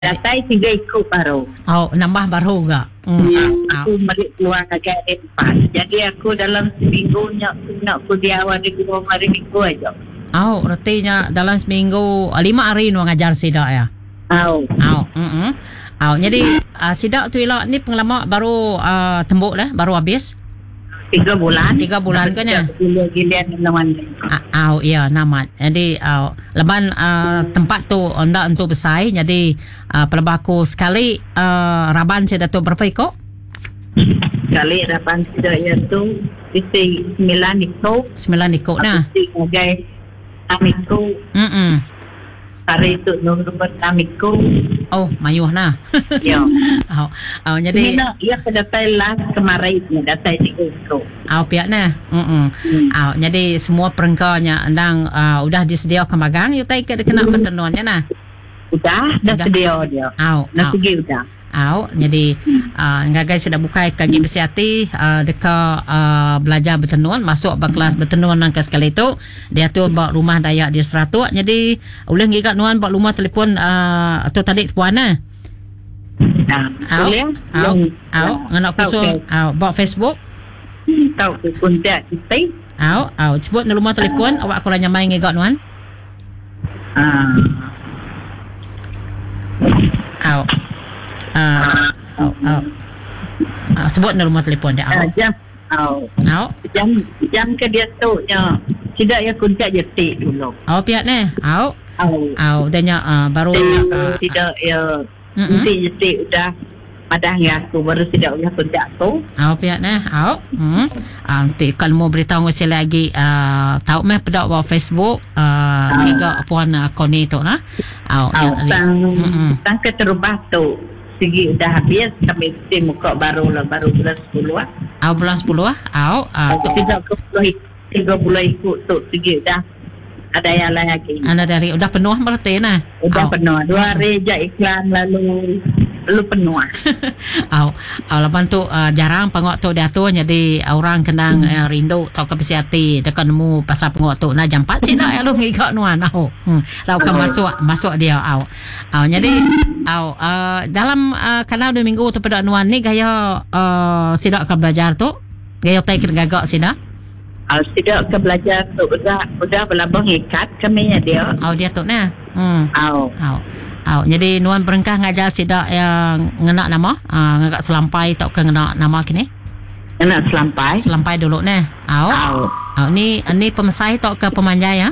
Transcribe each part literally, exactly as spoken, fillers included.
Datai tiga ikut baru. Oh, nambah baru ke? Hmm. Ya, Oh. aku balik keluar agak empat. Jadi aku dalam seminggu nak nak kuliah hari dua hari minggu aja. Oh, artinya dalam seminggu ah, lima hari nu ngajar sidak ya. Au. Oh, mm Oh, jadi uh, sidak tu ialah ni pengalaman baru uh, tembuk dah, baru habis. Tiga bulan. Tiga bulan kan ya? Gila gilian lawan. Ah, oh, ya, namat. Jadi uh, leban uh, tempat tu anda untuk besai. Jadi uh, pelabah aku sekali uh, raban saya datuk berapa ikut? Kali dapat tidak ya tu isi sembilan ikut. Sembilan ikut nah. Isi sebagai enam ikut. Mm. Hari itu nombor enam ikut. Oh, mayuh nah. Ya. Oh, oh jadi Ini nak ia kedatai lah kemarin ni datai tiga ikut. oh pihak nah. Mm. Hmm. Oh, jadi semua perengkanya andang uh, udah disediakan magang, you take ke kena bertenuannya nah. Udah, dah Udah. sedia dia. Oh, Dah oh. segi udah. Au, jadi uh, ngagai sudah buka kaki bersiati uh, dekat uh, belajar bertenuan, masuk ke kelas bertenuan nang ke sekali tu dia tu bawa rumah Dayak di Seratuk. Jadi boleh ngigat nuan bawa rumah telefon uh, atau tadi puan nah. Nah, Au, boleh? au, Yang- au, nganak kusung au bawa Facebook. Tahu ke kontak kita. Au, au, sebut ni rumah telefon awak kurang nyamai ngigat nuan. Ah, Au. Uh, au, au. Uh, sebut ni rumah telefon dia. ah, Au. jam. Au. Au. Jam jam ke dia tu nya. Tidak ya kontak je tik dulu. Au pihak ni. Au. Au. Au, dia uh, baru uh, Tidak ya. Mm-mm. Mesti je tik udah padah dengan aku baru tidak boleh kontak tu. Au pihak nah, au. Hmm. Ah, nanti kalau mau beritahu ngasi lagi uh, tahu meh pedak bawa Facebook uh, tiga puan uh, koni tu nah. Au, Au. ya, Tang mm tang keterubah tu. Segi udah habis kami mesti muka baru lah baru bulan sepuluh ah. Au bulan sepuluh ah. Au, ah, tu Tiga bulan tiga bulan ikut tu segi dah ada yang lain lagi. anda dari udah penuh berarti nah. Udah Au. penuh. Dua hari je iklan lalu lalu penuh. Au, au lepas tu uh, jarang pengok tu dia tu jadi orang kenang uh, rindu tau ke besiati dekat nemu pasal pengok tu nah jam empat sih dah lu ngikak nuan au. Hmm, lau kan masuk masuk dia au. Au jadi au uh, dalam uh, kanal dua minggu tu pada nuan ni gaya uh, sidak ke belajar tu. Gaya tai kena gagak sida. Al tidak ke belajar tu udah udah berlabang ikat kami ya dia. Au dia tu nah. Hmm. Au. Au. Au jadi nuan berengkah ngajar sidak yang ngenak nama uh, ngagak selampai tak ke ngenak nama kini. Nak selampai. Selampai dulu nah. Au. Au. Oh, ni ni pemesai tak ke pemanjai ya?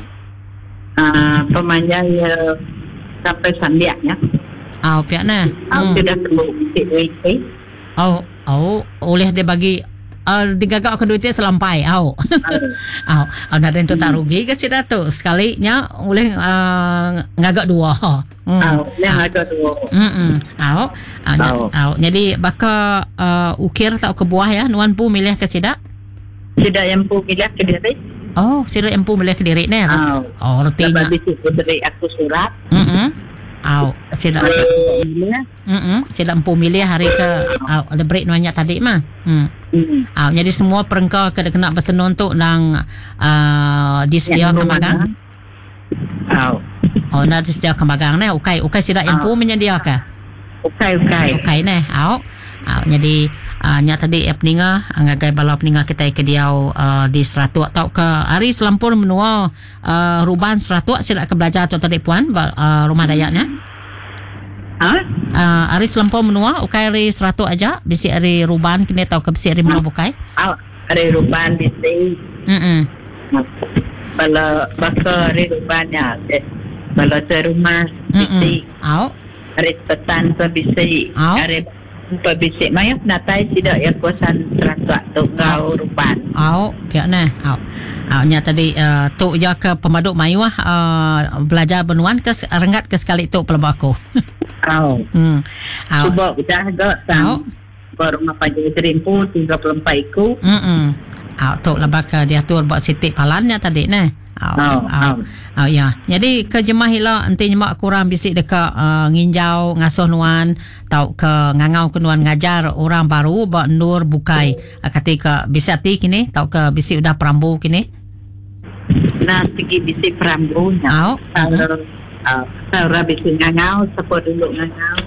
Ah, pemanjai uh, sampai sandiaknya. Oh, pihak nah. Au Hmm. sudah temu si Wei. Oh, oh, oleh dia bagi uh, digagak ke duitnya selampai. Oh. Oh, oh, nak tentu tak rugi ke si Datuk. Sekalinya boleh uh, ngagak dua. Hmm. Au, yang ada dua. Hmm. Oh, oh, Au. oh. Jadi baka uh, ukir tak ke buah ya? Nuan pu milih ke sidak? Tidak yang pun pilih ke diri. Oh, sidak empu milih ke diri ni. Au. Oh, artinya. Lepas itu beri aku surat. Hmm. Oh, sidak. Pilih. Hmm. Sidak empu milih hari ke uh, ada break nuannya tadi mah. Hmm. Hmm. Ah, jadi semua perengkau kena kena bertenun tu nang uh, disediakan magang. Au. Oh, nak disediakan magang ni. Ukai, ukai sidak yang pu menyediakan. Ukai ukai. Ukai ni. Au. Au, jadi uh, nya tadi ya peninga, ngagai bala peninga kita ke diau uh, di Seratuk atau ke hari selampur menua uh, ruban Seratuk sidak ke belajar tu tadi puan uh, rumah Dayaknya. Ha? Uh, hari selampur menua ukai hari Seratuk aja, bisi hari ruban kini tau ke bisi hari menua bukai. Au. Hari ruban di sini. Hmm. Kalau bakal hari rubannya. Kalau serumah di Hmm. sini. Au. Hari petan pebisi. Au. Hari pebisi. Maya natai tidak ya kuasan Seratuk tu ngau ruban. Au, pihak nah. Au. Au nya tadi uh, tu ya ke pemaduk mayuah uh, belajar benuan ke rengat ke sekali tu pelabak aku. Au. Hmm. Au. Cuba udah agak Au. tang. Baru mapai terimpu tiga puluh empat ikut. Hmm. Au tu labak ke dia tu buat sitik palannya tadi nah. Au. Au, Au. Au ya. Jadi ke jemaah hila enti nyemak kurang bisik dekat uh, nginjau ngasuh nuan tau ke ngangau ke nuan ngajar orang baru buat nur bukai uh, ketika bisati kini tau ke bisik udah perambu kini. Nah, segi bisi perambunya. Au. Kalau Ah, uh, rabi tu ngangau, siapa dulu ngangau.